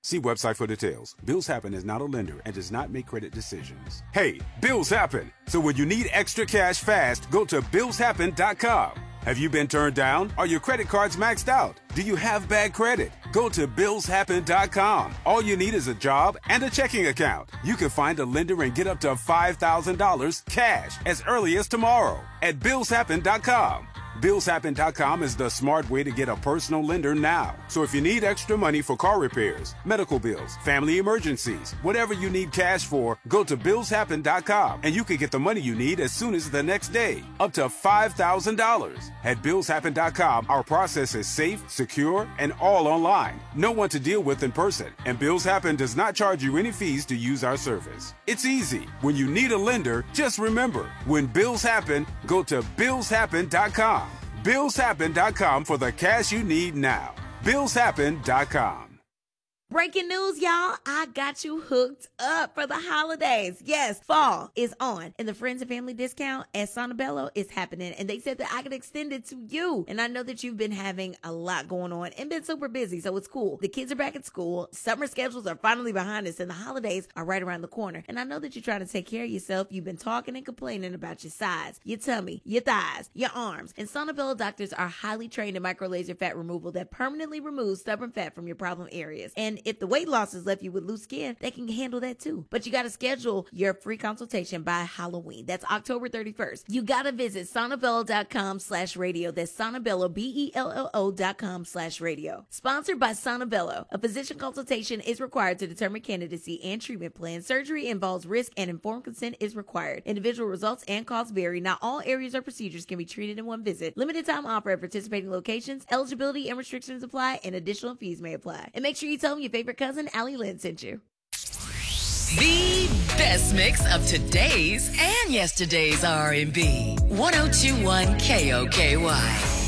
See website for details. Bills Happen is not a lender and does not make credit decisions. Hey, bills happen. So when you need extra cash fast, go to billshappen.com. Have you been turned down? Are your credit cards maxed out? Do you have bad credit? Go to billshappen.com. All you need is a job and a checking account. You can find a lender and get up to $5,000 cash as early as tomorrow at billshappen.com. Billshappen.com is the smart way to get a personal lender now. So if you need extra money for car repairs, medical bills, family emergencies, whatever you need cash for, go to billshappen.com and you can get the money you need as soon as the next day, up to $5,000. At billshappen.com, our process is safe, secure, and all online. No one to deal with in person, and Bills Happen does not charge you any fees to use our service. It's easy. When you need a lender, just remember, when bills happen, go to billshappen.com. billshappen.com for the cash you need now. billshappen.com. Breaking news, y'all. I got you hooked up for the holidays. Yes, fall is on, and the friends and family discount at Sonobello is happening, and they said that I could extend it to you. And I know that you've been having a lot going on and been super busy, so it's cool. The kids are back at school, summer schedules are finally behind us, and the holidays are right around the corner. And I know that you're trying to take care of yourself. You've been talking and complaining about your sides, your tummy, your thighs, your arms. And Sonobello doctors are highly trained in micro-laser fat removal that permanently removes stubborn fat from your problem areas. And if the weight loss has left you with loose skin, they can handle that too. But you got to schedule your free consultation by Halloween. That's October 31st. You got to visit sonobello.com/radio. That's Sonobello, BELLO.com/radio. Sponsored by Sonobello. A physician consultation is required to determine candidacy and treatment plan. Surgery involves risk and informed consent is required. Individual results and costs vary. Not all areas or procedures can be treated in one visit. Limited time offer at participating locations. Eligibility and restrictions apply, and additional fees may apply. And make sure you tell them your favorite cousin, Allie Lynn, sent you. The best mix of today's and yesterday's R&B. 102.1 KOKY.